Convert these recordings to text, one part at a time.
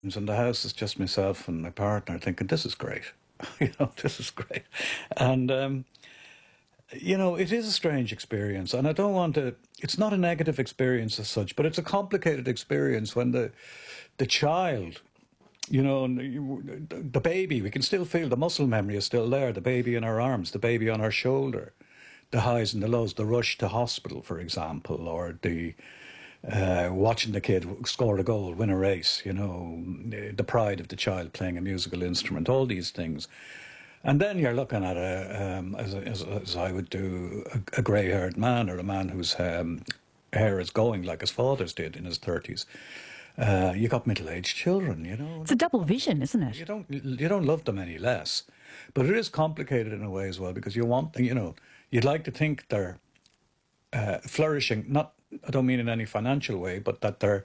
in the house is just myself and my partner thinking, this is great. This is great. And, it is a strange experience. And I don't want to, it's not a negative experience as such, but it's a complicated experience when the child, the baby, we can still feel the muscle memory is still there, the baby in our arms, the baby on our shoulder, the highs and the lows, the rush to hospital, for example, or the watching the kid score a goal, win a race, the pride of the child playing a musical instrument, all these things. And then you're looking at as I would do, a grey-haired man, or a man whose hair is going like his father's did in his 30s. You got middle-aged children, It's a double vision, isn't it? You don't love them any less. But it is complicated in a way as well, because you want, you'd like to think they're flourishing, not, I don't mean in any financial way, but that they're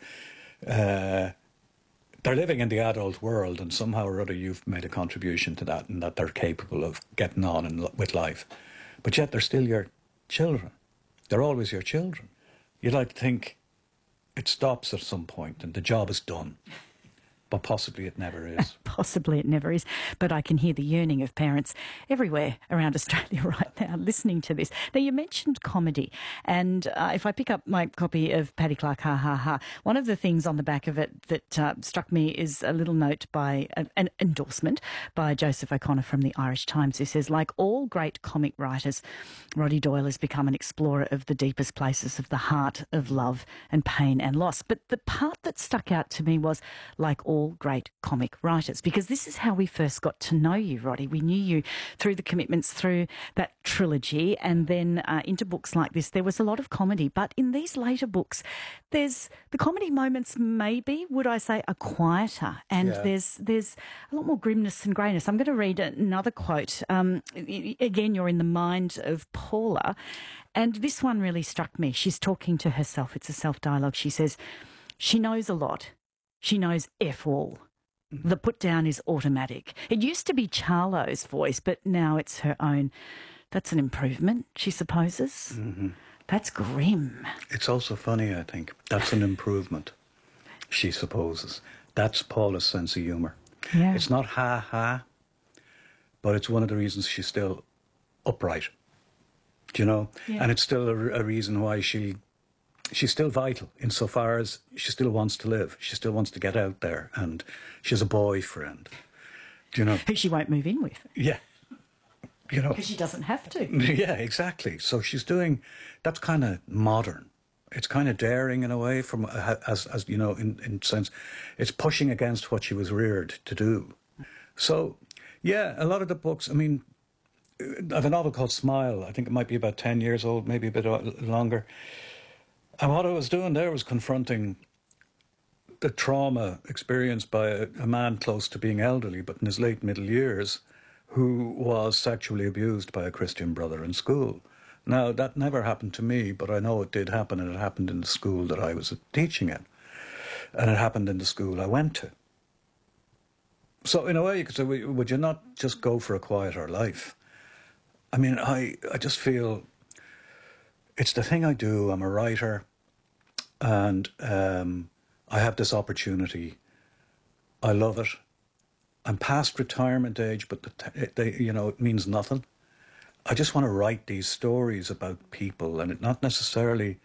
living in the adult world, and somehow or other you've made a contribution to that, and that they're capable of getting on with life. But yet they're still your children. They're always your children. You'd like to think it stops at some point and the job is done. But possibly it never is. Possibly it never is. But I can hear the yearning of parents everywhere around Australia right now listening to this. Now, you mentioned comedy. And if I pick up my copy of Paddy Clark, Ha Ha Ha, one of the things on the back of it that struck me is a little note by an endorsement by Joseph O'Connor from the Irish Times, who says, like all great comic writers, Roddy Doyle has become an explorer of the deepest places of the heart of love and pain and loss. But the part that stuck out to me was, like all great comic writers, because this is how we first got to know you, Roddy. We knew you through the commitments, through that trilogy, and then into books like this. There was a lot of comedy, but in these later books, there's the comedy moments maybe, would I say, are quieter, and there's a lot more grimness and greyness. I'm going to read another quote. Again, you're in the mind of Paula, and this one really struck me. She's talking to herself. It's a self-dialogue. She says, she knows a lot. She knows F all. The put down is automatic. It used to be Charlo's voice, but now it's her own. That's an improvement, she supposes. Mm-hmm. That's grim. It's also funny, I think. That's an improvement, she supposes. That's Paula's sense of humour. Yeah. It's not ha-ha, but it's one of the reasons she's still upright. Do you know? Yeah. And it's still a reason why she's still vital, insofar as she still wants to live. She still wants to get out there, and she has a boyfriend. Do you know? Who she won't move in with. Yeah. Because she doesn't have to. Yeah, exactly. So she's doing, that's kind of modern. It's kind of daring in a way, as in sense, it's pushing against what she was reared to do. So, yeah, a lot of the books, I mean, I have a novel called Smile. I think it might be about 10 years old, maybe a bit longer. And what I was doing there was confronting the trauma experienced by a man close to being elderly, but in his late middle years, who was sexually abused by a Christian brother in school. Now, that never happened to me, but I know it did happen, and it happened in the school that I was teaching in. And it happened in the school I went to. So, in a way, you could say, would you not just go for a quieter life? I mean, I just feel it's the thing I do. I'm a writer, and I have this opportunity. I love it. I'm past retirement age, but it means nothing. I just want to write these stories about people, and it's not necessarily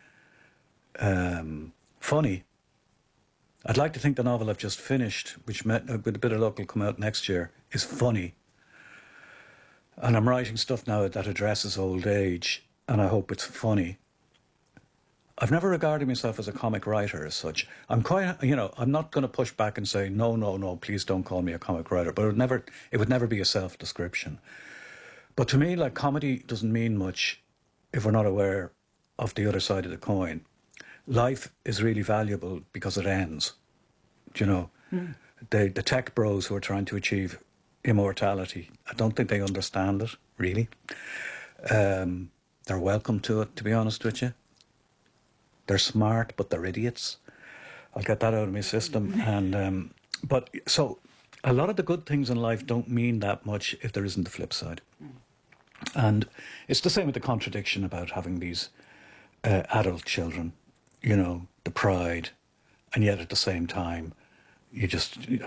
funny. I'd like to think the novel I've just finished, which with a bit of luck will come out next year, is funny. And I'm writing stuff now that addresses old age, and I hope it's funny. I've never regarded myself as a comic writer as such. I'm quite, I'm not going to push back and say, no, please don't call me a comic writer. But it would never be a self-description. But to me, like, comedy doesn't mean much if we're not aware of the other side of the coin. Life is really valuable because it ends. Do you know? Mm. The tech bros who are trying to achieve immortality, I don't think they understand it, really. They're welcome to it, to be honest with you. They're smart, but they're idiots. I'll get that out of my system. And but so a lot of the good things in life don't mean that much if there isn't the flip side. And it's the same with the contradiction about having these adult children, the pride, and yet at the same time,